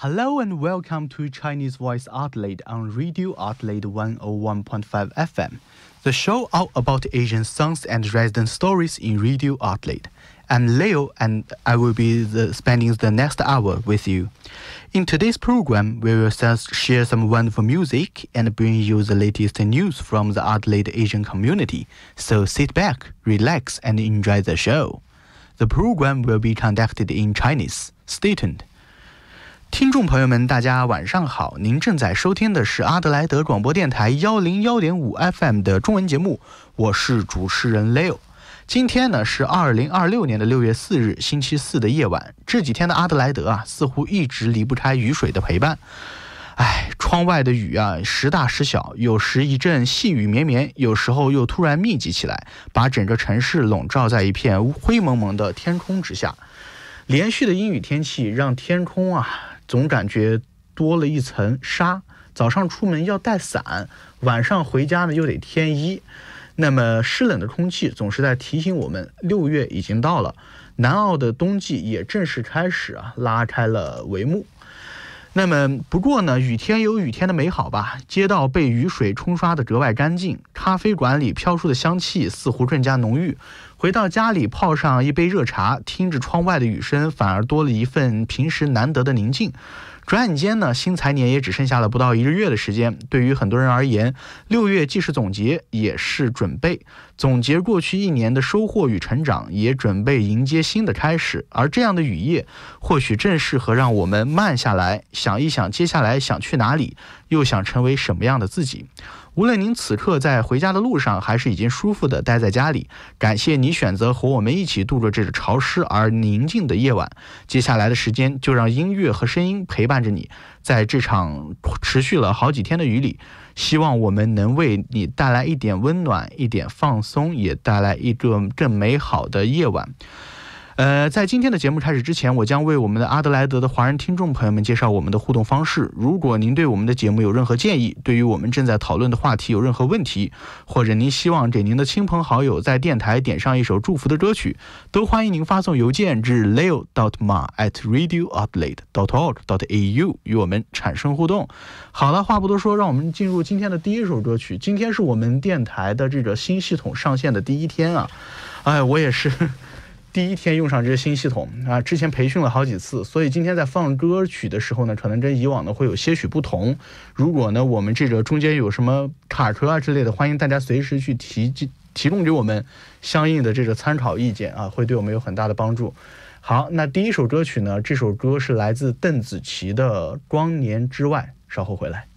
Hello and welcome to Chinese Voice Adelaide on Radio Adelaide 101.5 FM, the show all about Asian songs and resident stories in Radio Adelaide. I'm Leo and I will be spending the next hour with you. In today's program, we will share some wonderful music and bring you the latest news from the Adelaide Asian community. So sit back, relax and enjoy the show. The program will be conducted in Chinese. Stay tuned. 听众朋友们大家晚上好，您正在收听的是阿德莱德广播电台101.5 FM 的中文节目，我是主持人 Leo。 今天呢是2026年的6月4日星期四的夜晚，这几天的阿德莱德似乎一直离不开雨水的陪伴。窗外的雨时大时小，有时一阵细雨绵绵，有时候又突然密集起来，把整个城市笼罩在一片灰蒙蒙的天空之下。连续的阴雨天气让天空总感觉多了一层纱，早上出门要带伞，晚上回家呢又得添衣。那么湿冷的空气总是在提醒我们，6月已经到了，南澳的冬季也正式开始拉开了帷幕。那么不过呢，雨天有雨天的美好吧，街道被雨水冲刷得格外干净，咖啡馆里飘出的香气似乎更加浓郁。回到家里泡上一杯热茶，听着窗外的雨声，反而多了一份平时难得的宁静。转眼间呢，新财年也只剩下了不到1个月的时间。对于很多人而言，6月既是总结，也是准备。总结过去1年的收获与成长，也准备迎接新的开始。而这样的雨夜，或许正适合让我们慢下来，想一想接下来想去哪里，又想成为什么样的自己。无论您此刻在回家的路上，还是已经舒服地待在家里，感谢你选择和我们一起度过这个潮湿而宁静的夜晚。接下来的时间，就让音乐和声音陪伴着你，在这场持续了好几天的雨里，希望我们能为你带来一点温暖，一点放松，也带来一个更美好的夜晚。在今天的节目开始之前，我将为我们的阿德莱德的华人听众朋友们介绍我们的互动方式。如果您对我们的节目有任何建议，对于我们正在讨论的话题有任何问题，或者您希望给您的亲朋好友在电台点上一首祝福的歌曲，都欢迎您发送邮件至 leo.ma@radioadelaide.org.au 与我们产生互动。好了，话不多说，让我们进入今天的第一首歌曲。今天是我们电台的这个新系统上线的第一天我也是第一天用上这个新系统之前培训了好几次，所以今天在放歌曲的时候呢，可能跟以往呢会有些许不同。如果呢我们这个中间有什么卡壳之类的，欢迎大家随时去提供给我们相应的这个参考意见会对我们有很大的帮助。好，那第一首歌曲呢，这首歌是来自邓紫棋的《光年之外》，稍后回来。